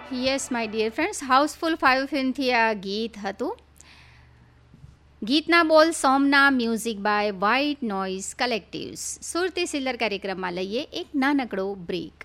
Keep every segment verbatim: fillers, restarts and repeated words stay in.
Yes my dear friends, Housefull five ફિલ્મથી આ ગીત હતું. ગીતના બોલ સોમના, મ્યુઝિક બાય વ્હાઇટ નોઇઝ કલેક્ટિવ્સ. સુરતી સિલ્લર કાર્યક્રમમાં લઈએ એક નાનકડો બ્રેક.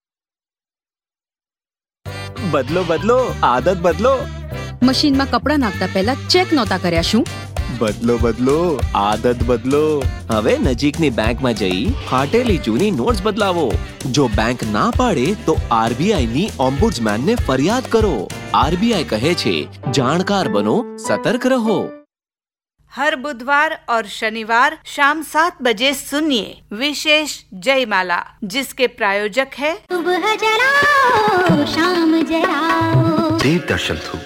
બદલો બદલો આદત બદલો. મશીનમાં કપડાં નાખતા પહેલા ચેક નહોતા કર્યા શું? બદલો બદલો આદત બદલો. હવે નજીકની બેંકમાં જઈ ફાટેલી જૂની નોટ્સ બદલાવો. જો બેંક ના પાડે તો આરબીઆઈ ની ઓમ્બુડ્સમેન ને ફરિયાદ કરો. આરબીઆઈ કહે છે, જાણકાર બનો, સતર્ક રહો. हर बुधवार और शनिवार शाम सात बजे सुनिए विशेष जयमाला, जिसके प्रायोजक है सुबह जलाओ शाम जलाओ देवदर्शन थू.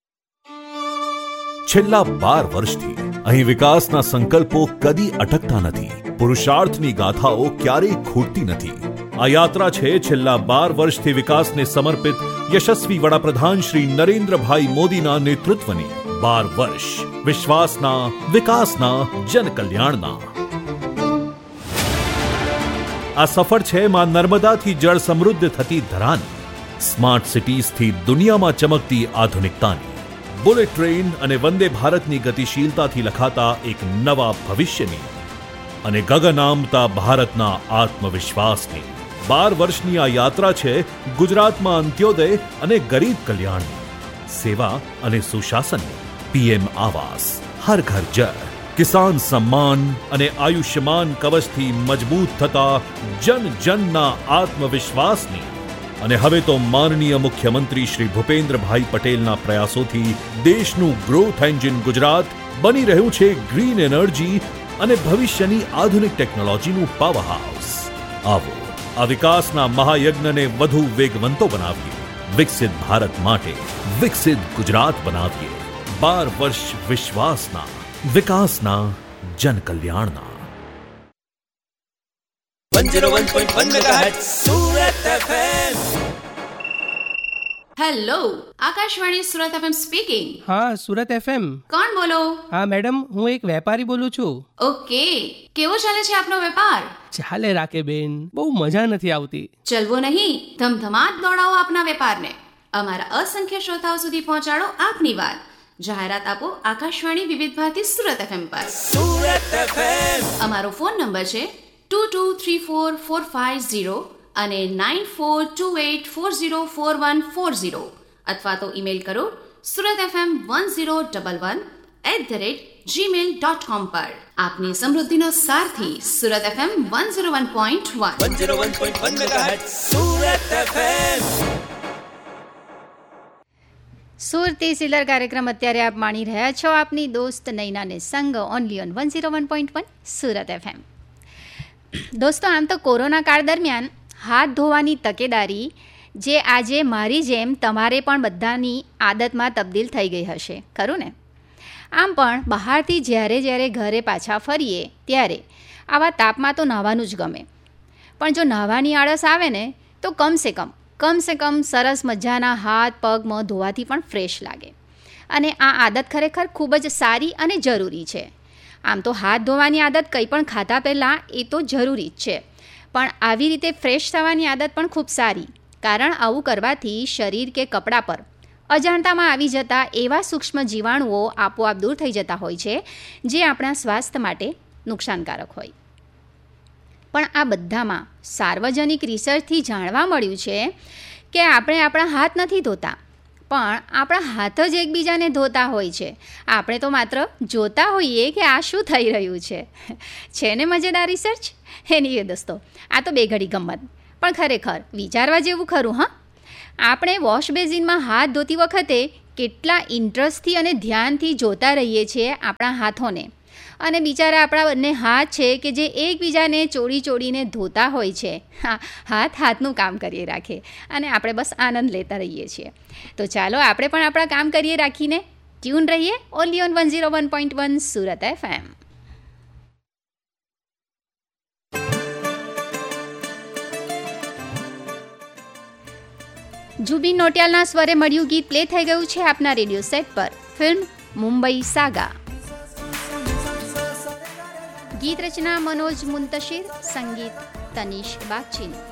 છેલ્લા બાર વર્ષથી અહીં વિકાસના સંકલ્પો કદી અટકતા નથી. પુરુષાર્થની ગાથાઓ ક્યારેય ખૂટતી નથી. આ યાત્રા છે છેલ્લા બાર વર્ષથી વિકાસને સમર્પિત યશસ્વી વડાપ્રધાન શ્રી નરેન્દ્રભાઈ મોદીના નેતૃત્વની. બાર વર્ષ વિશ્વાસના, વિકાસના, જનકલ્યાણના. આ સફર છે માં નર્મદાથી જળ સમૃદ્ધ થતી ધરાની, સ્માર્ટ સિટીઝથી દુનિયામાં ચમકતી આધુનિકતાની, બુલેટ ટ્રેન અને વંદે ભારતની ગતિશીલતાથી લખાતા એક નવા ભવિષ્યની અને ગગન આંબતા ભારતના આત્મવિશ્વાસની. બાર વર્ષની આ યાત્રા છે ગુજરાતમાં અંત્યોદય અને ગરીબ કલ્યાણની, સેવા અને સુશાસનની. પીએમ આવાસ, હર ઘર જળ, કિસાન સમ્માન અને આયુષ્યમાન કવચથી મજબૂત થતા જન જનના આત્મવિશ્વાસની. અને હવે તો માનનીય મુખ્યમંત્રી શ્રી ભૂપેન્દ્રભાઈ પટેલના પ્રયાસોથી દેશનું ગ્રોથ એન્જિન ગુજરાત બની રહ્યું છે ગ્રીન એનર્જી અને ભવિષ્યની આધુનિક ટેકનોલોજીનું પાવર હાઉસ. આવો આ વિકાસના મહાયજ્ઞને વધુ વેગવંતો બનાવીએ. વિકસિત ભારત માટે વિકસિત ગુજરાત બનાવીએ. બાર વર્ષ વિશ્વાસના, વિકાસના, જનકલ્યાણના. Hello, Akashvani Surat FM speaking. હા, સુરત એફએમ. કોણ બોલો? હા મેડમ, હું એક વેપારી બોલું છું. ઓકે, કેવો ચાલે છે આપનો વેપાર? ચાલે રાખે બેન, બહુ મજા નથી આવતી. ચલવો નહીં, ધમધમાટ દોડાવો આપના વેપારને. અમારા અસંખ્ય શ્રોતાઓ સુધી પહોંચાડો આપની વાત. જાહેરાત આપો આકાશવાણી વિવિધ ભારતી સુરત એફએમ પર. સુરત એફએમ. અમારો ફોન નંબર છે two two three four four five zero અને nine four two eight four zero four one four zero, અથવા તો ઈમેલ કરો Surat FM one zero double one eight the rate Gmail dot com પર. આપની સમૃદ્ધિનો સારથી Surat FM one zero one point one. Surat FM. સુરતી સિલર કાર્યક્રમ અત્યારે આપ માણી રહ્યા છો. આપની દોસ્ત નૈનાને સંગ only on one zero one point one Surat FM. દોસ્તો, આમ તો કોરોના કાળ દરમિયાન હાથ ધોવાની તકેદારી જે આજે મારી જેમ તમારે પણ બધાની આદતમાં તબદીલ થઈ ગઈ હશે, ખરું ને? આમ પણ બહારથી જ્યારે જ્યારે ઘરે પાછા ફરીએ ત્યારે આવા તાપમાં તો નહાવાનું જ ગમે. પણ જો નહાવાની આળસ આવે ને તો કમસે કમ કમસે કમ સરસ મજાના હાથ પગ મોં ધોવાથી પણ ફ્રેશ લાગે. અને આ આદત ખરેખર ખૂબ જ સારી અને જરૂરી છે. આમ તો હાથ ધોવાની આદત કંઈ પણ ખાતા પહેલાં એ તો જરૂરી જ છે, પણ આવી રીતે ફ્રેશ થવાની આદત પણ ખૂબ સારી. કારણ આવું કરવાથી શરીર કે કપડાં પર અજાણતામાં આવી જતા એવા સૂક્ષ્મ જીવાણુઓ આપોઆપ દૂર થઈ જતા હોય છે જે આપણા સ્વાસ્થ્ય માટે નુકસાનકારક હોય. પણ આ બધામાં સાર્વજનિક રિસર્ચથી જાણવા મળ્યું છે કે આપણે આપણા હાથ નથી ધોતા, પણ આપણા હાથ જ એકબીજાને ધોતા હોય છે. આપણે તો માત્ર જોતા હોઈએ કે આ શું થઈ રહ્યું છે. છે ને મજેદાર રિસર્ચ? એની એ દોસ્તો, આ તો બે ઘડી ગમત, પણ ખરેખર વિચારવા જેવું ખરું. હા, આપણે વોશ બેઝિનમાં હાથ ધોતી વખતે કેટલા ઇન્ટરેસ્ટથી અને ધ્યાનથી જોતા રહીએ છીએ આપણા હાથોને. અને બિચારા આપણા બંને હાથ છે કે જે એકબીજાને ચોડી ચોડીને ધોતા હોય છે. હા, હાથ હાથનું કામ કરીએ રાખે અને આપણે બસ આનંદ લેતા રહીએ છીએ. તો ચાલો આપણે પણ આપણા કામ કરીએ રાખીને ટ્યુન રહીએ only on one zero one point one Surat FM. Zubin નોટિયાલના સ્વરે મળ્યું ગીત પ્લે થઈ ગયું છે આપના રેડિયો સેટ પર. ફિલ્મ મુંબઈ સાગા. ગીત રચના મનોજ મુંતશિર, સંગીત તનિષ બાગચીની.